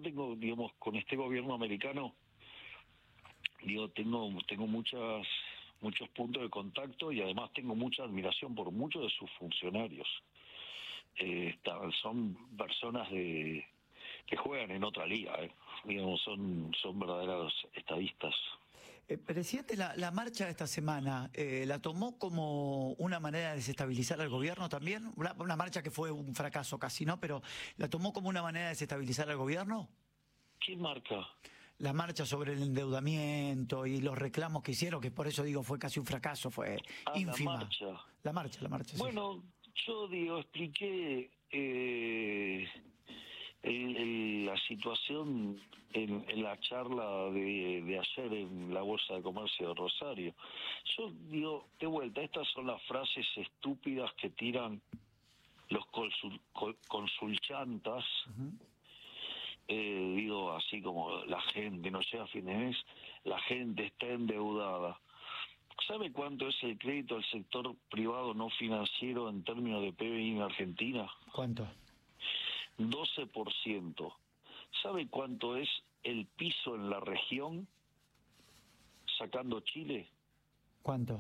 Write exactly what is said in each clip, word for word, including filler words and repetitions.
tengo, digamos, con este gobierno americano, digo, tengo, tengo muchas, muchos puntos de contacto y además tengo mucha admiración por muchos de sus funcionarios. Eh, está, son personas de que juegan en otra liga, eh. digamos, son, son verdaderos estadistas. Eh, presidente, la, la marcha de esta semana, eh, ¿la tomó como una manera de desestabilizar al gobierno también? Una, una marcha que fue un fracaso casi, ¿no? Pero ¿la tomó como una manera de desestabilizar al gobierno? ¿Quién marca? La marcha sobre el endeudamiento y los reclamos que hicieron, que por eso digo fue casi un fracaso, fue Ah, ínfima. la marcha. La marcha, la marcha, Bueno, sí. yo digo, expliqué eh, el, el, la situación en, en la charla de, de ayer en la Bolsa de Comercio de Rosario. Yo digo, de vuelta, estas son las frases estúpidas que tiran los consul, consulchantas. Uh-huh. Eh, digo, así como la gente no llega a fin de mes, la gente está endeudada. ¿Sabe cuánto es el crédito al sector privado no financiero en términos de P B I en Argentina? ¿Cuánto? doce por ciento. ¿Sabe cuánto es el piso en la región, sacando Chile? ¿Cuánto?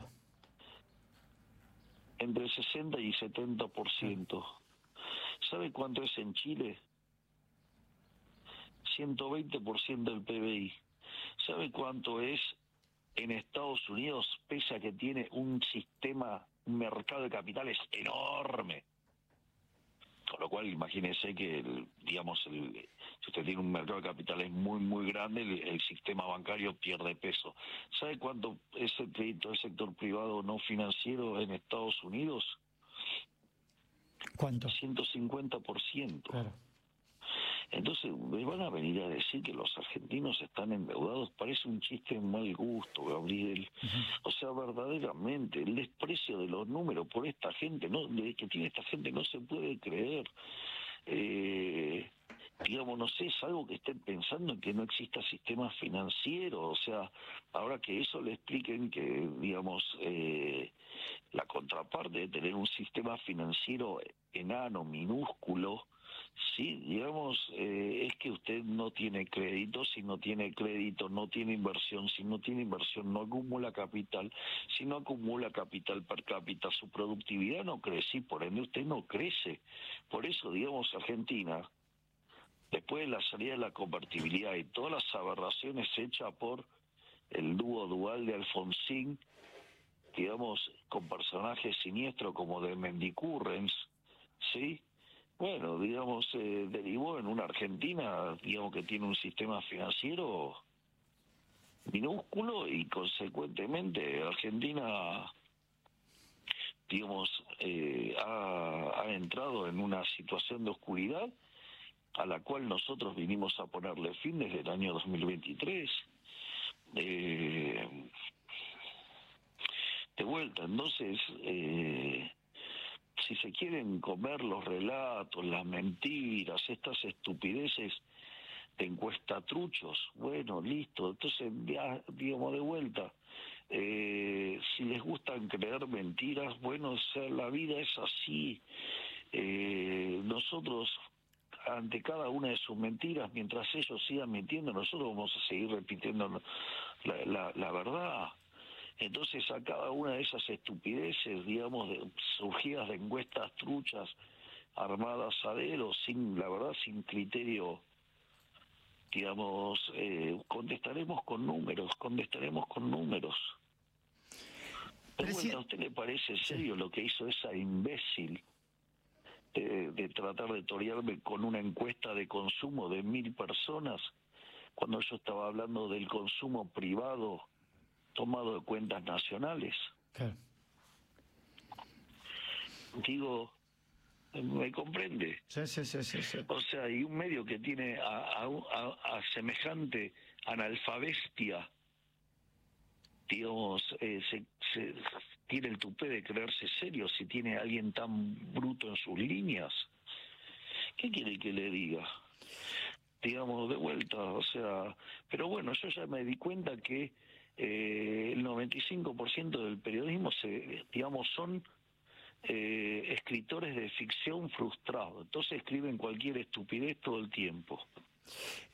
Entre sesenta y setenta por ciento. ¿Sabe cuánto es en Chile? ciento veinte por ciento del P B I. ¿Sabe cuánto es en Estados Unidos, pese a que tiene un sistema, un mercado de capitales enorme? Con lo cual, imagínese que, el, digamos, el, si usted tiene un mercado de capitales muy, muy grande, el, el sistema bancario pierde peso. ¿Sabe cuánto es el crédito del sector privado no financiero en Estados Unidos? ¿Cuánto? ciento cincuenta por ciento. Claro. Entonces, me van a venir a decir que los argentinos están endeudados. Parece un chiste de mal gusto, Gabriel. Uh-huh. O sea, verdaderamente, el desprecio de los números por esta gente, no, que tiene esta gente, no se puede creer. Eh, digamos, no sé, es algo que estén pensando en que no exista sistema financiero. O sea, ahora que eso le expliquen que, digamos, eh, la contraparte de tener un sistema financiero enano, minúsculo, sí, digamos, eh, es que usted no tiene crédito, si no tiene crédito no tiene inversión, si no tiene inversión no acumula capital, si no acumula capital per cápita su productividad no crece y por ende usted no crece. Por eso, digamos, Argentina, después de la salida de la convertibilidad y todas las aberraciones hechas por el dúo dual de Alfonsín, digamos, con personajes siniestros como de Mendicurrens, ¿sí? Bueno, digamos, eh, derivó en una Argentina, digamos, que tiene un sistema financiero minúsculo y consecuentemente Argentina, digamos, eh, ha, ha entrado en una situación de oscuridad a la cual nosotros vinimos a ponerle fin desde el año dos mil veintitrés. Eh, de vuelta, entonces... Eh, si se quieren comer los relatos, las mentiras, estas estupideces de encuestatruchos, bueno, listo, entonces, ya, digamos, de vuelta, eh, si les gustan creer mentiras, bueno, o sea, la vida es así. Eh, nosotros, ante cada una de sus mentiras, mientras ellos sigan mintiendo, nosotros vamos a seguir repitiendo la, la, la verdad. Entonces, a cada una de esas estupideces, digamos, de, surgidas de encuestas truchas, armadas a dedo, sin, la verdad, sin criterio, digamos, eh, contestaremos con números, contestaremos con números. De vuelta, ¿a usted le parece serio lo que hizo esa imbécil de, de tratar de torearme con una encuesta de consumo de mil personas, cuando yo estaba hablando del consumo privado tomado de cuentas nacionales? Claro. Digo, ¿me comprende? Sí, sí, sí, sí, sí. O sea, y un medio que tiene a, a, a, a semejante analfabestia, digamos, eh, se, se tiene el tupé de creerse serio si tiene a alguien tan bruto en sus líneas. ¿Qué quiere que le diga? Digamos, de vuelta, o sea, pero bueno, yo ya me di cuenta que Eh, el noventa y cinco por ciento del periodismo, se, digamos, son eh, escritores de ficción frustrados. Entonces escriben cualquier estupidez todo el tiempo.